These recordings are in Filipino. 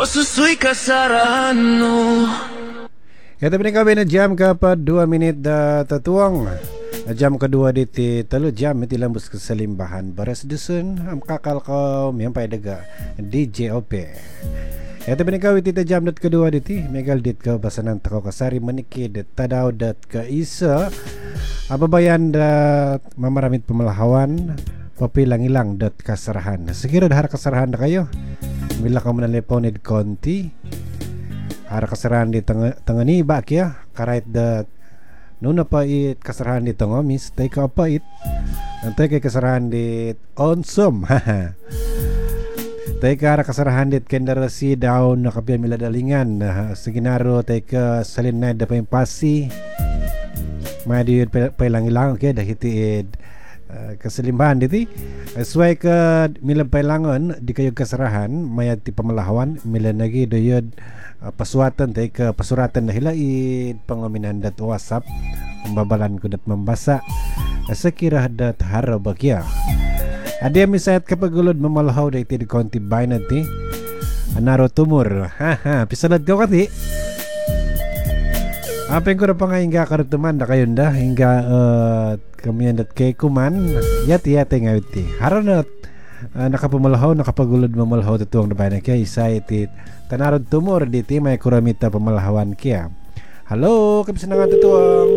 susuy kasarahan mo. Ito pinikabi na jam kapag 2 minit tatuang. Jam kedua di telu jam iti lambus keselimbahan baras dusun am kakal ko miyampay daga DJ OP. Ito pinikaw iti jam dat kedua di megal dit ka basanan tako kasari manikid tadaw dat ka isa ababayan dat mamaramit pemelahawan papilang-ilang dat kasarahan. Sekira dahar kasarahan na kayo bila ka manaliponid konti hara kasarahan di tengah ni bak ya karait dat nuna pa it kasarahan di tengah mis tay ka pa it antay kay kasarahan di onsom tay ka hara kasarahan di kendarasi daun nakapya miladalingan seginaro tay ka salinay da pasi madi pailang-ilang okay dah hitiid keselimbahan diti sesuai ke milam pailangon di kayo kasarahan mayat ti pamalahawan milan lagi doyod pasuatan tay ke pasuratan na hilaid pangominan dat WhatsApp membabalan ko dat membasa sekira dat haro bagya adia misayat kapagulod mamalahaw day ti konti bay nanti anaro tumor pisalad ka kati apa yang ko na pangahingga karutuman da kayon da hingga kami dat kay kuman yati ngawit ti haranat nakapamalahaw nakapagulod mamalahaw tutuang na bayan kaya isa iti tanarod tumor diti may kuramita pamalahawan kaya. Halo kapisanangan tutuang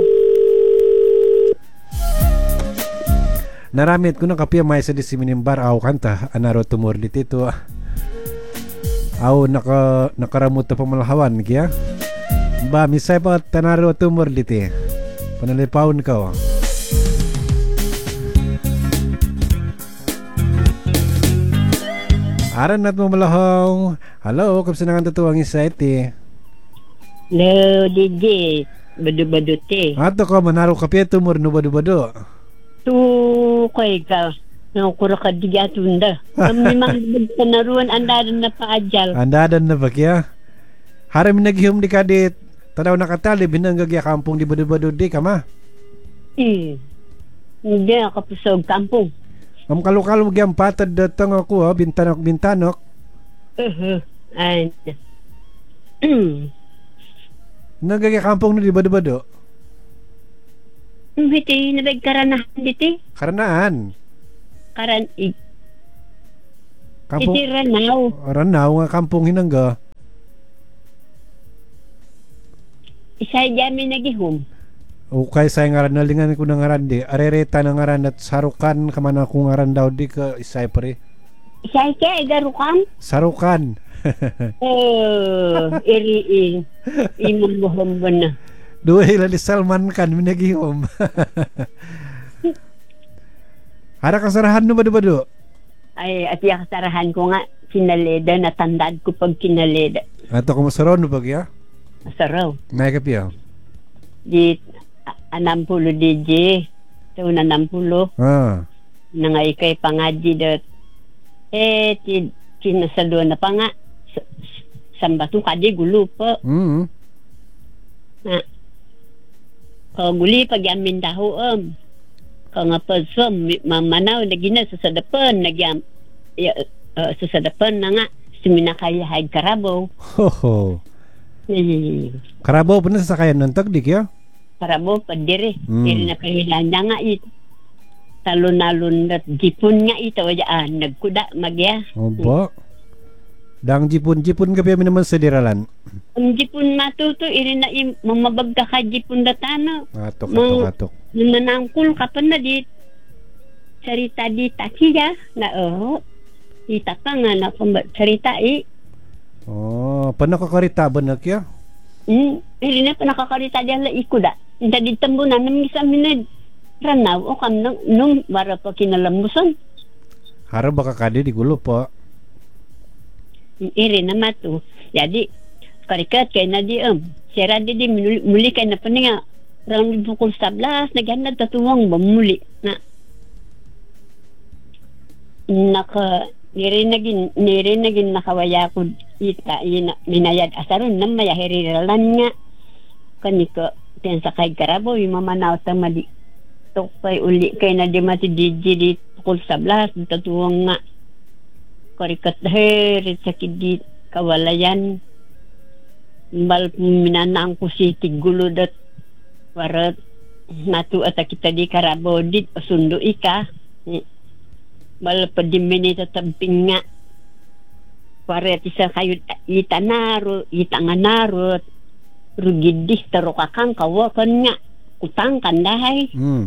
naramit ko na kapya may sa disiminibar aw kanta anarod tumor diti to aw nakaramot na pamalahawan kaya ba misay pa tanarod tumor diti panalipawon ka aran nat mo malahaw. Halo, kapsanangan tutuang isa iti. Hello, DJ. Badu-badu te. Ato ka, manaro ka piya tumor no badu-badu. Tu kay ka. Nakukura ka di atunda. Kami mga panaruan andadan na paajal. Andadan na ba kaya? Haram naghihum di kadit. Tanaw nakatali, binanggagya kampong di badu-badu di ka ma? Hindi, kapusog kampong. Ang kalukalo magyang patad datang ako bintanok. Ay. Nagagay kampong na di bado-bado. Hindi, nabag karanahan dito. Karanaan. Kampong. Iti ranaw. Ranaw nga kampong hinangga. Isa jamin nagihum. Okay, say ngaran nalingan ko ng ngaran di. Arereta ng ngaran at sarukan kamana kung ngaran daw di ka isay pare. Isay kaya garukan? Sarukan. Iri imong buhom ba na. Dua hila di Salman kan minagihom. Hara kasarahan no bado-bado? Ay, at yung kasarahan ko nga kinaleda, natandaan ko pag kinaleda. Ato ko masaraw no bagya? Masaraw. May kapiya? Di 60 DJ. So, 60. Nanga ikay pangadji dat. Kinasalo na pa nga. Sambatu kadi gulo po. Kaguli pag yamin daho kang apasom mamanaw nagina sa sadapan nagyam sa sadapan na nga siminakaya hay Karabaw. Karabaw pa na sa sakayan ng tagdik ya? Karabaw pa dire. Diri na kahilanda nga ito. Talon-alon at jipon nga ito. Nagkuda magya. Opo. Dang jipon ka pa naman sa diralan. Ang jipon matuto, iri na mamabagka ka jipon datano. Atok. Manangkul ka pa na dit. Sarita di takiya. Ita pa nga na sarita panakakarita ba na kya? Iri na panakakarita diyan la ikuda. Hindi di tambunan namin sa minad. Ranaw o kam nung para pa kinalamusan. Hara baka kadi di gulo po. Iri na matu. Jadi karikat kay na di sira di muli kay na paninga. Rang bukol 11 naghanad tatuwang bamuli na. Nirinagin nakawaya ko ita minayad asaron na mayahiriralan nga kaniko tensa kay Karabaw mamanaw ta mali tokpay uli kay na di mati DJ di pukul 11 tatuwang nga karikat her sakit di kawalayan bal minanang ko si tigulod at warat matu at kita di Carabao dit sundo ika bal pa di minita tamping nga warat isa kayo itanaro itanganaro rugidis taro kakang kawakan nga utang kandahay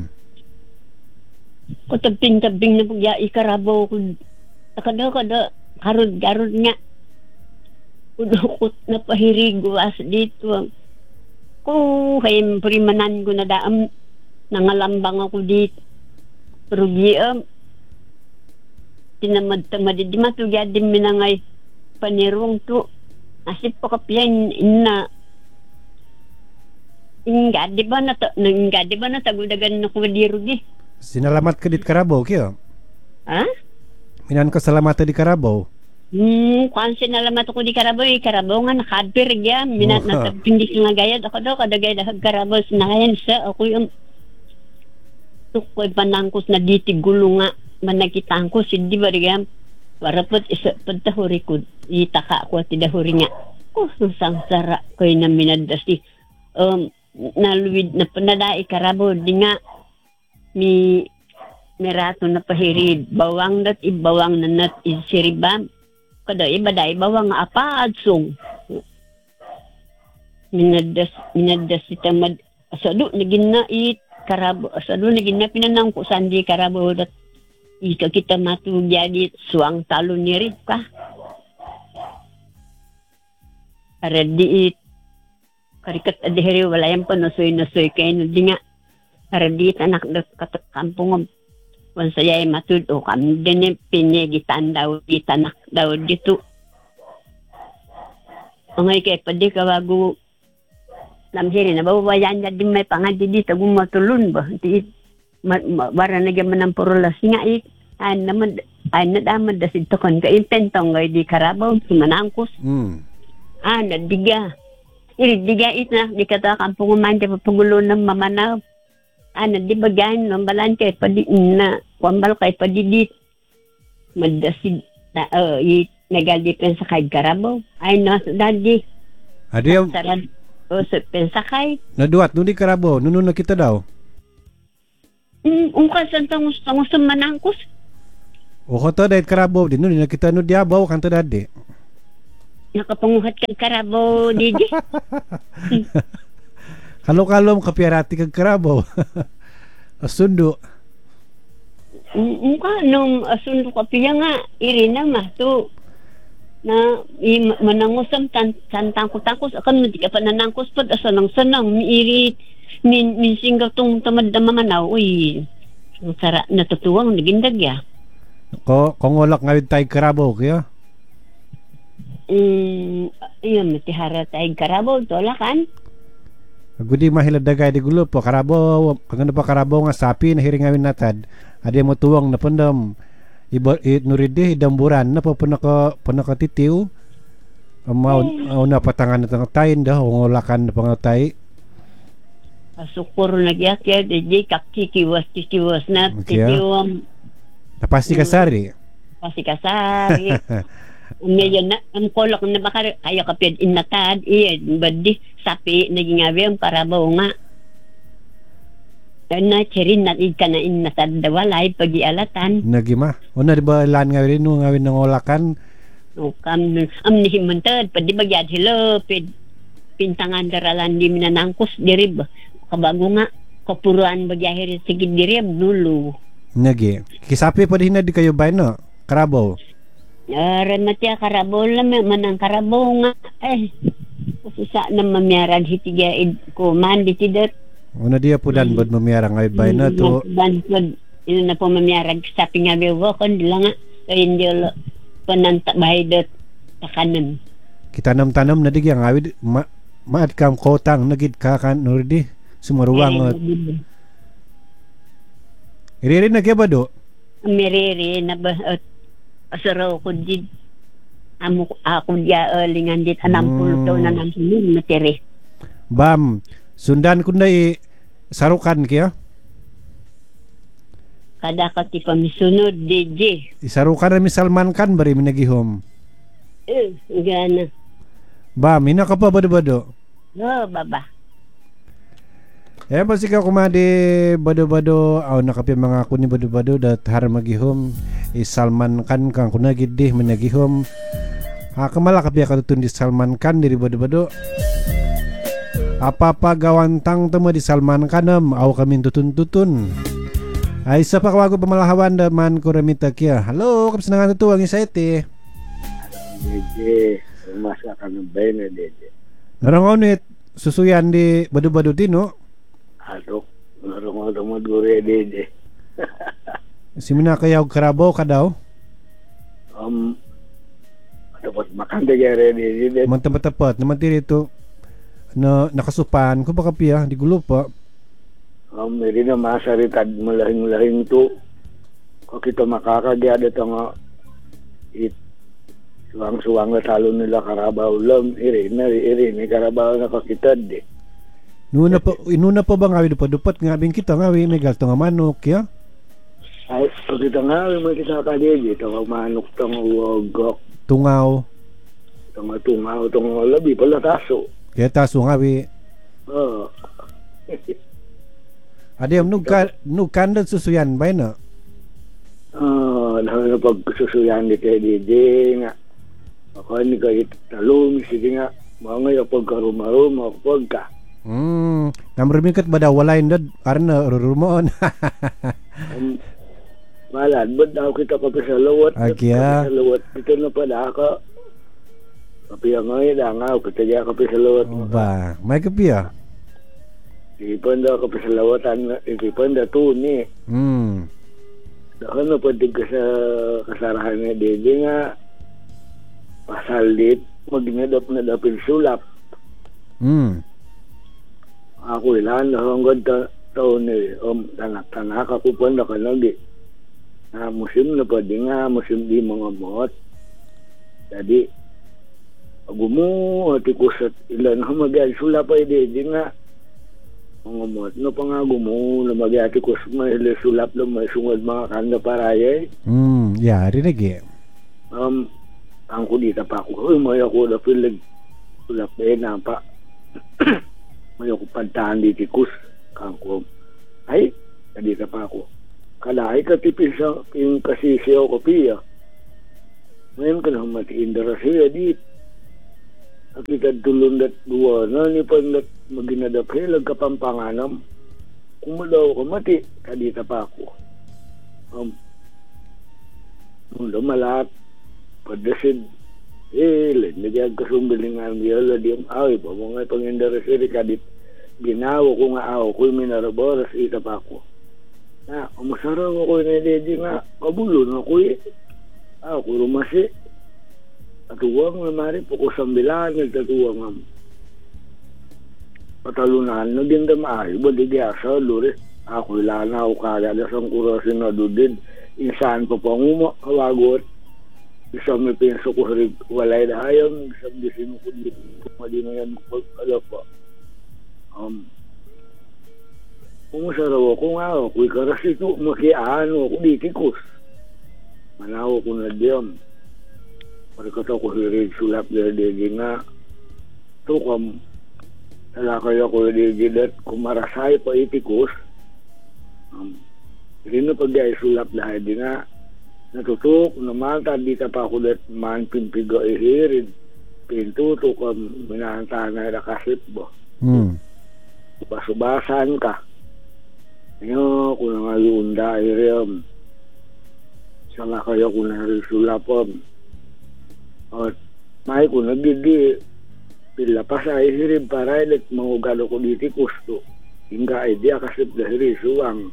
ko tamping na pagya Carabao ko kada karod nga udukot na pahirigo as dito ko kay primanan ko na daam nangalambang ako dito rugi tinamad-tamad di matugya din minangay panirong to asip pa kapyan inna inga di ba na tagudagan na ko di rugi sinalamat ka dit Carabao kyo ha minan ka salamat di Carabao kung sinalamat ako di Carabao nga nakadpir gya minat na pindis nga gayad ako daw kadagay dahag Carabao sinakayan sa ako yung tukoy panangkos na diti gulo nga managkitaan ko hindi ba gya warapot isa pagtahuri ko itaka ko ti dahuri nga sang sara ko na minadasi naluwid na panadai Carabao di nga mirato na pahirid bawang dat ibawang na nat isiribam kada iba bawang apa adsong minadas itamad asado naging na Carabao asado naging na pinanang ko sandi Carabao dat ika kita matugya di suang talo ni Ripka aradi karikat adheri wala yan pa nasoy kayo di nga aradi anak dat katakampong kung saya ay matudo kami din pinigitan daw di tanak daw dito ngay kay padi kawago lamsiri na babayan niya din may pangadi dito kung matulun ba di wara na gaman ng purulas nga ay nadamad da sito kon ka intentong ngay di Carabao sumanangkos nadiga iridiga ita di kata kampung man di papagulo ng mamanaw di bagayan ng balan kay padi na kwambal kay padi dit madasid na nagaldipen sa kay Carabao ay no dadi adi yung sa pensakay naduat no di Carabao nuno na kita daw kasan tangos manangkos o ko to dahil Carabao din nuno na kita no diabaw kanto dadi nakapanguhat kay Carabao didi Kalo-kalom kapiyarati kag Carabao. Asundo. Nung asundo kapiya nga, iri na to. Na manangusam tantangkos akan di ka pa nanangkos pad asanang sanang iri min singgaw tong tamad na mamanaw. Uy, sara natutuwang nagindag ya. Kongolak ngawid tayo Carabao kaya? Iyon, matihara tayo Carabao, tola kan? Gudi mahiladagay di gulo po Carabao kaganda pa Carabao nga sapi na hiringawin natad adi mo tuwang na pandam iba nuride idamburan na po panakatitiw na patangan na tangatain da ngolakan na pangatay sukur nagyakya di kakikiwas na titiwam napasti kasari ngayon na ang kolok na baka kaya kapit inatad badi sapi naging awi ang Carabao nga na chirin na ka na inatad dawalay pag-ialatan nagima una di ba ilan nga rin nung ngawin ng olakan amnihimantad padi bagyad hilo pintangan daralan di minanangkos dirib kabago nga kapuruan bagyahir sigid dirib nulo nagi kisapi pa din na di kayo ba no Carabao rematya Carabao lang manang Carabao nga sa na mamyaran hitiga ko man ditider una dia pudan bad mamyaran ngay bay na to dan pod ina na po mamyaran sa pingabe kon dila nga hindi lo pananta bahidat takanan kita tanam na digyang awid maad kam kotang nagid kakan nurdi sumaruwang iriri na kaya ba do miriri na ba asaraw ko di ako dia lingan dit 60 taon na nang materi bam sundan kun dai sarukan kaya kada ka ti pamisunod DJ isarukan na mi Salman Khan bari minagihom Gana. Ba, mina ka pa bado-bado. Baba. Pasti ka kumadi bado-bado aw nakapi mga kuni bado-bado dat har magihom Salman Khan kang kunagid di managihom kamala kapi ka tutun di Salman Khan diri bado-bado apa gawantang temo di Salman Khan aw kami tutun-tutun ay isa pa kawago pamalahawan da man kuramita kia. Halo kapsenangan tutuang isaiti Dede, masa kami bayan na dede. narangonit susuyan di bado-bado tino. Atok, narong dure dede. Simina kayaw karabaw ka daw. Dapat makan dede dede. Tepat naman dito na nakasupan ko baka piya di gulo pa. Hindi na masaritad malahing-lahing to. Kung kita makakagya dito nga suwang-suwang na talo nila karabaw lang. Iri ni karabaw na kakitad eh. Inuna pa ba ngawi dupat ngabing kita ngawi may galto nga manok ya? Ay, pag kita ngawi mo kita kadede. Ito nga manok, ito nga wagok. Tungaw. Ito nga tungaw, ito nga labi pala taso. Kaya taso ngawi. Oo. Adem nugkandat susuyan ba na? Dahil na pagsusuyan di kay dede nga. Ako ni kayo talong, sige nga. Mga yung pagkaruma-ruma, pagka. Namrimikat ba daw walain dad arna rurumoon. Malad, ba't daw kita kapisalawat? Agya. Kapisalawat, dito na pala ako. Kapiyang ngayon, dangaw, kita niya kapisalawat. Ba, may kapiya? Ipan daw kapisalawatan, ipan daw tuni. Dahil na pwede ka sa kasarahan na dede nga, pasalit, maginadap na dapil sulap. Ako ilan na hanggang taon eh, tanak ako pa na kanagi. Musim na pwede nga, musim di mga mot. Jadi, agumo, atikus at ilan na mag-ay sulap ay di nga. Mga mot, no pa nga gumo, na mag-atikus may sulap lang, may sungad mga kanda paraya eh. Yari lagi. Ang kudita pa ako, may ako na pilag sulap eh, nampak. May ako pantahan di tikus kangko ay kadita pa ako kalay ka tipis sa yung kasisiyaw ko piya ngayon ka na matiin dara siya di kita tulong dat dua na ni pan dat maginadap hilag kapampanganam kung malaw ko mati kadita pa ako mundo malat padasid nagyag kasumbilingan biyala di ay pa mga pangindara siri kadit ginawa ko nga ako ko'y minaraboras ita pa ako na umasaraw ako na dedi nga kabulo na ko'y ako rumasi atuwang na mari po ko sambilan nagtatuwang nga patalunan nagyanda maayo ba di asa luri ako ilana ako kagada sang kurasin na dudid insan pa pangumo kawagot isang may pinso ko rin walay na hayang isang disino ko dito kumali na yan pag-alap pa umusaraw ako nga ako'y karasito makiano ako ditikos manaw ko na diyam marikata ko hirig sulap dede nga tukam talakay ako dede dat kumarasay pa itikos rin na pag-ay sulap dahil di nga natutok naman tadi ta pa ako dat man pimpiga ihirid pintuto ka minahantana na kasip ba basubasan ka nyo kung nga lunda irem sala kayo kung narisulapam at may kung nagidi pila pa sa ihirid para ilit mangugalo ko diti kusto hingga idea kasip dahiri suwang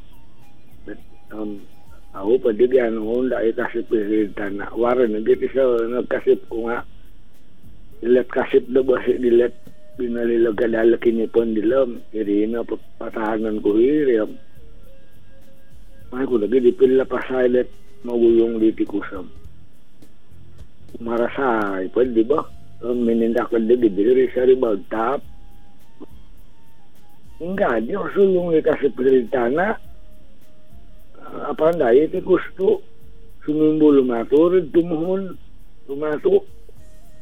ako pa di yan nung ay kasip pilitan na waran nagiti siya nagkasip ko nga ilat kasip na ba si dilet pinalilag kadalaki ni Pondilam iri na patahanan ko hiriyam may ko lagi di pila pa sa ilat magulong liti kusam marasay pwede ba minindakad di diri sa ribag tap hingga di o sulong kasip pilitan na apaan dahil iti gusto sumimbo lumato rin tumuhon lumato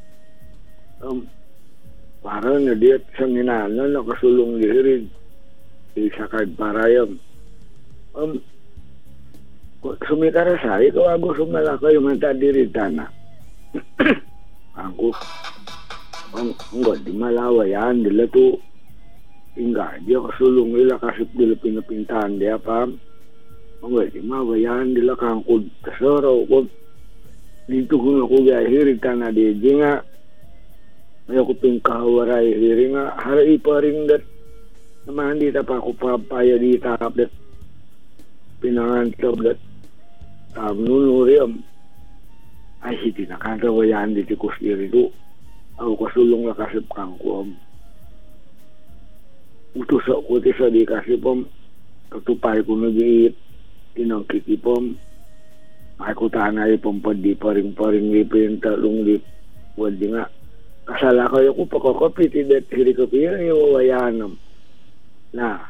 Parang na diet sa minana nakasulong lihirin sa parayam. Sumikara sari ko ako sumala kayo man tadi ritana. Aku enggak di Malawayan dila tu enggak dia kasulong nila kasip dila pinapintahan dia pam. Enggak di Malawayan dila kangkud kasaraw ko. Dito kung ako gahiri tanah di nga ayaw ko pingkahawaray hiri nga hari pa rin dat naman di pa ako papaya di tapap dat pinangantab dat nunuriam ay hindi nakagawayan di tikus iri tu ako kasulong na kasip kang kuam utos ako ti sa di kasipam katupay ko nag-iit inang kikipam ay ko tanay pampad di paring lipin talong lip wadi nga kasala kayo ko pakakapit idat hiri ko pira yung wayanam na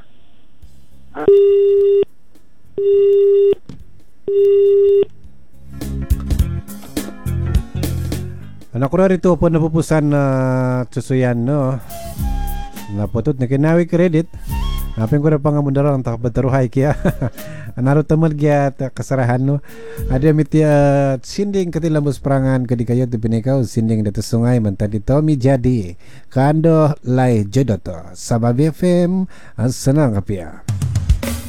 anak ko na rito po napupusan na susuyan no naputot na kinawi credit napin ko na pangamundara ang takabataruhay kaya anaro tamad gyat kasarahan no ada mitya sinding katilambos perangan kadi kayo tu pinikaw sinding dito sungai mantadi Tommy jadi kando lai jodoto Sabab FM senang kapia.